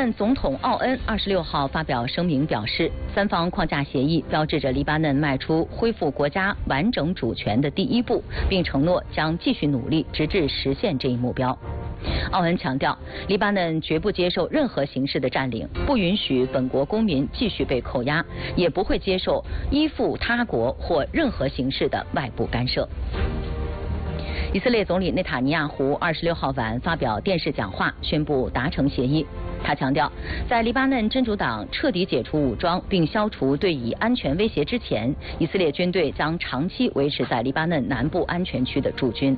嫩总统奥恩26号发表声明表示，三方框架协议标志着黎巴嫩迈出恢复国家完整主权的第一步，并承诺将继续努力，直至实现这一目标。奥恩强调，黎巴嫩绝不接受任何形式的占领，不允许本国公民继续被扣押，也不会接受依附他国或任何形式的外部干涉。以色列总理内塔尼亚胡26号晚发表电视讲话，宣布达成协议。他强调，在黎巴嫩真主党彻底解除武装并消除对以安全威胁之前，以色列军队将长期维持在黎巴嫩南部安全区的驻军。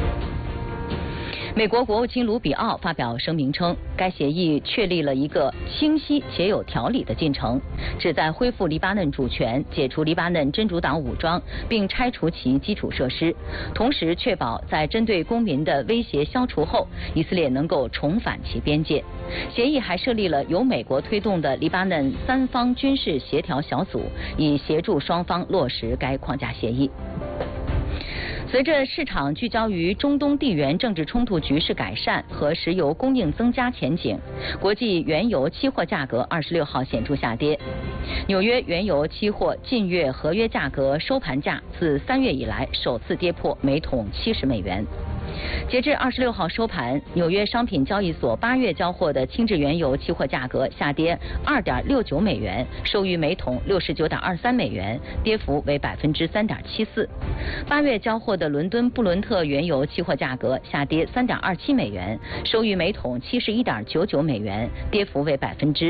美国国务卿卢比奥发表声明称，该协议确立了一个清晰且有条理的进程，旨在恢复黎巴嫩主权、解除黎巴嫩真主党武装，并拆除其基础设施，同时确保在针对公民的威胁消除后，以色列能够重返其边界。协议还设立了由美国推动的黎巴嫩三方军事协调小组，以协助双方落实该框架协议。随着市场聚焦于中东地缘政治冲突局势改善和石油供应增加前景，国际原油期货价格26号显著下跌。纽约原油期货近月合约价格收盘价自3月以来首次跌破每桶70美元。截至26号收盘，纽约商品交易所8月交货的轻质原油期货价格下跌2.69美元，收于每桶69.23美元，跌幅为3.74%。8月交货的伦敦布伦特原油期货价格下跌3.27美元，收于每桶71.99美元，跌幅为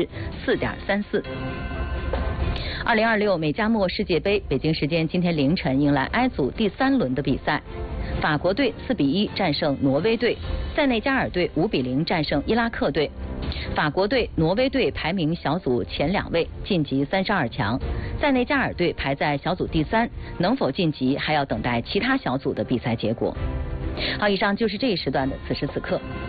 4.34%。2026美加墨世界杯，北京时间今天凌晨迎来 I 组第3轮的比赛。法国队4比1战胜挪威队，塞内加尔队5比0战胜伊拉克队。法国队、挪威队排名小组前2位，晋级32强。塞内加尔队排在小组第3，能否晋级还要等待其他小组的比赛结果。好，以上就是这一时段的此时此刻。